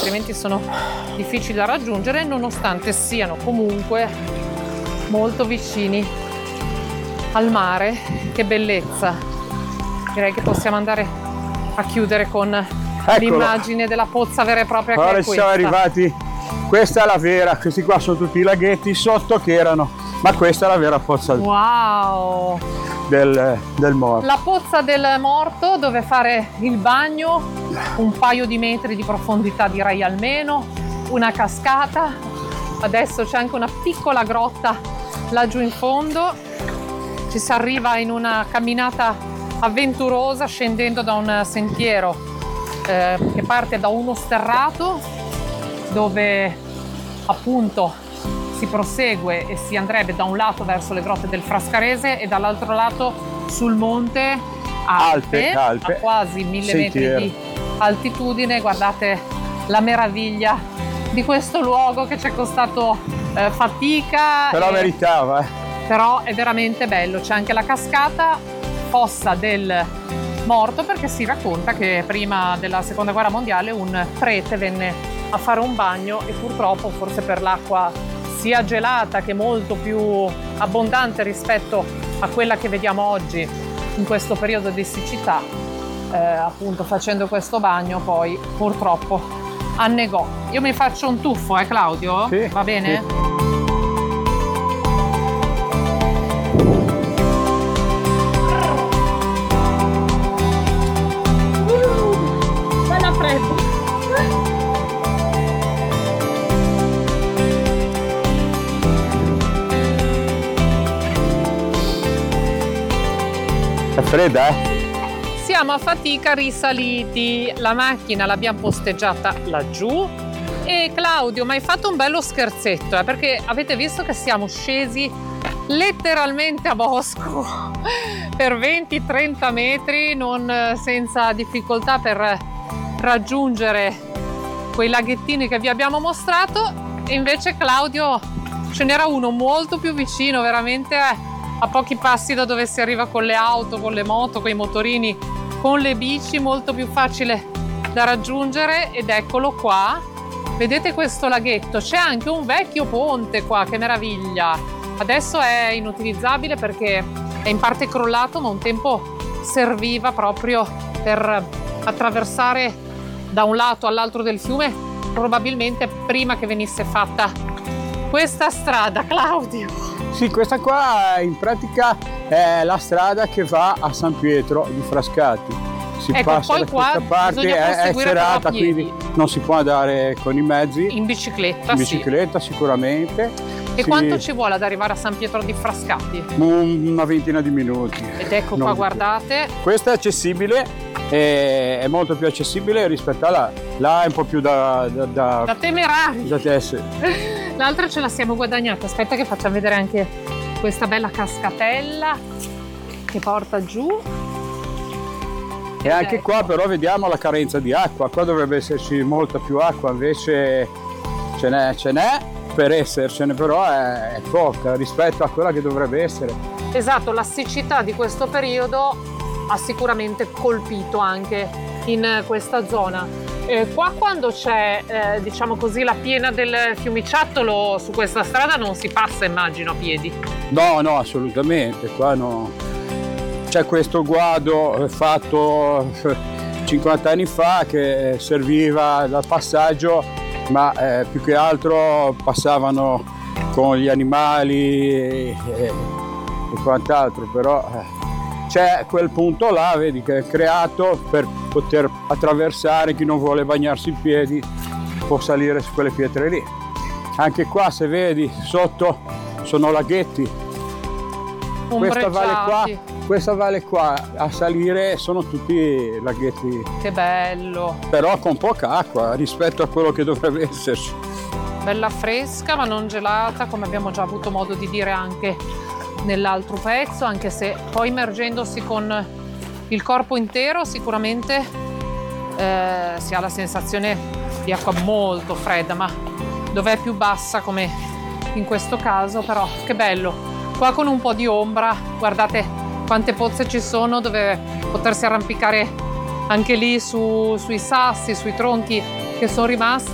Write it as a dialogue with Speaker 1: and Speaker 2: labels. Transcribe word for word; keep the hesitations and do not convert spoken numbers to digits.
Speaker 1: altrimenti sono difficili da raggiungere, nonostante siano comunque molto vicini al mare. Che bellezza! Direi che possiamo andare a chiudere con
Speaker 2: Eccolo.
Speaker 1: l'immagine della pozza vera e propria che
Speaker 2: Ora
Speaker 1: è
Speaker 2: ci siamo
Speaker 1: questa.
Speaker 2: arrivati, questa è la vera, questi qua sono tutti i laghetti sotto che erano, ma questa è la vera pozza
Speaker 1: Wow!
Speaker 2: del, del morto.
Speaker 1: La pozza del morto, dove fare il bagno, un paio di metri di profondità direi almeno, una cascata, adesso c'è anche una piccola grotta laggiù in fondo, ci si arriva in una camminata avventurosa scendendo da un sentiero eh, che parte da uno sterrato dove appunto si prosegue e si andrebbe da un lato verso le grotte del Frascarese e dall'altro lato sul monte Alpe,
Speaker 2: Alpe, Alpe.
Speaker 1: a quasi mille
Speaker 2: Sentiero.
Speaker 1: metri di altitudine. Guardate la meraviglia di questo luogo che ci è costato eh, fatica,
Speaker 2: Però
Speaker 1: e-
Speaker 2: meritava, eh.
Speaker 1: però è veramente bello. C'è anche la cascata Fossa del Morto, perché si racconta che prima della seconda guerra mondiale un prete venne a fare un bagno e purtroppo, forse per l'acqua sia gelata che molto più abbondante rispetto a quella che vediamo oggi in questo periodo di siccità, eh, appunto facendo questo bagno poi purtroppo annegò. Io mi faccio un tuffo, eh Claudio?
Speaker 2: Sì,
Speaker 1: Va bene?
Speaker 2: sì.
Speaker 1: Bella fredda!
Speaker 2: È fredda, eh?
Speaker 1: Siamo a fatica risaliti, la macchina l'abbiamo posteggiata laggiù e Claudio mi hai fatto un bello scherzetto, eh, perché avete visto che siamo scesi letteralmente a bosco per venti trenta metri, non eh, senza difficoltà per raggiungere quei laghettini che vi abbiamo mostrato, e invece Claudio ce n'era uno molto più vicino, veramente eh, a pochi passi da dove si arriva con le auto, con le moto, con i motorini, con le bici, molto più facile da raggiungere. Ed eccolo qua, vedete questo laghetto, c'è anche un vecchio ponte qua, che meraviglia. Adesso è inutilizzabile perché è in parte crollato, ma un tempo serviva proprio per attraversare da un lato all'altro del fiume, probabilmente prima che venisse fatta questa strada. Claudio,
Speaker 2: Sì, questa qua in pratica è la strada che va a San Pietro di Frascati. Si
Speaker 1: Ecco,
Speaker 2: passa
Speaker 1: poi
Speaker 2: da
Speaker 1: qua
Speaker 2: questa parte,
Speaker 1: bisogna
Speaker 2: è, è
Speaker 1: proseguire però a
Speaker 2: serata,
Speaker 1: piedi.
Speaker 2: quindi non si può andare con i mezzi.
Speaker 1: in bicicletta,
Speaker 2: In bicicletta sicuramente.
Speaker 1: sì. E
Speaker 2: Sì,
Speaker 1: quanto ci vuole ad arrivare a San Pietro di Frascati?
Speaker 2: un- una ventina di minuti.
Speaker 1: Ed ecco
Speaker 2: Non
Speaker 1: qua,
Speaker 2: di più.
Speaker 1: guardate.
Speaker 2: Questa è accessibile, è, è molto più accessibile rispetto alla là è un po' più da, da, da,
Speaker 1: Da temerari.
Speaker 2: da tesse.
Speaker 1: L'altra ce la siamo guadagnata. Aspetta che facciamo vedere anche questa bella cascatella che porta giù.
Speaker 2: E anche qua però vediamo la carenza di acqua, qua dovrebbe esserci molta più acqua, invece ce n'è, ce n'è per essercene, però è, è poca rispetto a quella che dovrebbe essere.
Speaker 1: Esatto, la siccità di questo periodo ha sicuramente colpito anche in questa zona. Eh, qua quando c'è, eh, diciamo così, la piena del fiumiciattolo, su questa strada non si passa, immagino, a piedi.
Speaker 2: No, no, assolutamente, qua no. C'è questo guado fatto cinquanta anni fa che serviva da passaggio, ma eh, più che altro passavano con gli animali e, e quant'altro, però eh, c'è quel punto là, vedi, che è creato per poter attraversare, chi non vuole bagnarsi in piedi può salire su quelle pietre lì. Anche qua, se vedi, sotto sono laghetti. Questa valle qua,
Speaker 1: Ombreggiati.
Speaker 2: questa valle qua a salire sono tutti laghetti,
Speaker 1: Che bello,
Speaker 2: però con poca acqua rispetto a quello che dovrebbe esserci.
Speaker 1: bella fresca ma non gelata, come abbiamo già avuto modo di dire anche nell'altro pezzo, anche se poi immergendosi con il corpo intero sicuramente eh, si ha la sensazione di acqua molto fredda, ma dov'è più bassa come in questo caso. Però che bello, qua con un po' di ombra, guardate quante pozze ci sono dove potersi arrampicare anche lì su, sui sassi, sui tronchi che sono rimasti,